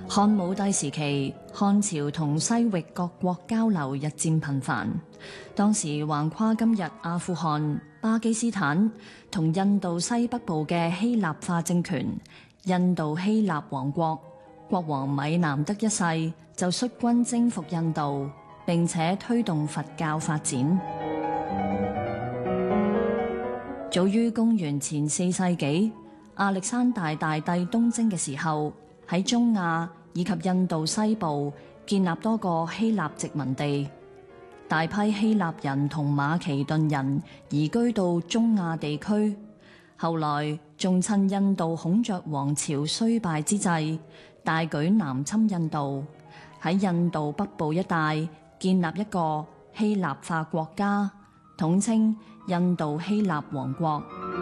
漢武帝時期，漢朝同西域各國交流日漸頻繁。當時橫跨今日阿富汗、巴基斯坦同印度西北部嘅希臘化政權印度希臘王國，國王米南德一世就率軍征服印度，並且推動佛教發展。早於公元前4世紀，亞歷山大大帝東征嘅時候，喺中亞以及印度西部建立多個希臘殖民地，大批希臘人同馬其頓人移居到中亞地區。後來仲趁印度孔雀王朝衰敗之際，大舉南侵印度，喺印度北部一帶建立一個希臘化國家，統稱印度希臘王國。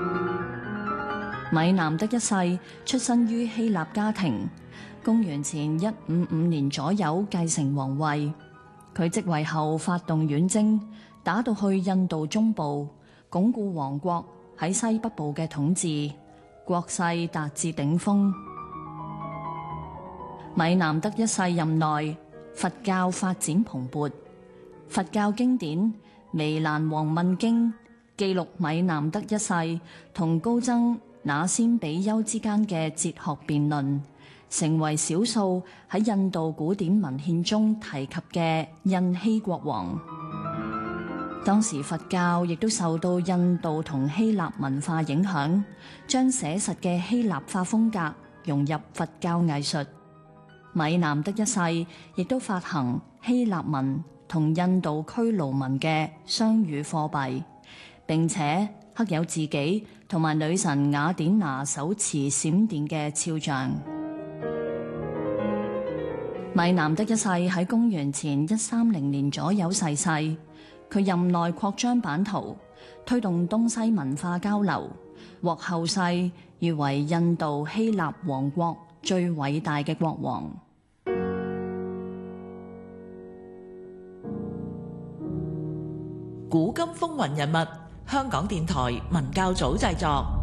米南德一世出身於希臘家庭，公元前155年左右繼承皇位。佢即位後發動遠征，打到去印度中部，鞏固王國喺西北部嘅統治，國勢達至頂峰。米南德一世任內，佛教發展蓬勃，佛教經典《彌蘭王問經》記錄米南德一世同高僧那仙比丘之間嘅哲學辯論，成為少數喺印度古典文獻中提及嘅印希國王。當時佛教亦都受到印度同希臘文化影響，將寫實嘅希臘化風格融入佛教藝術。米南德一世亦都發行希臘文同印度佉盧文嘅雙語貨幣，並且刻有自己同埋女神雅典娜手持閃電嘅肖像。米南德一世喺公元前130年左右逝世，佢任內擴張版圖，推動東西文化交流，獲後世譽為印度希臘王國最偉大嘅國王。 古今風雲人物，香港電台文教組製作。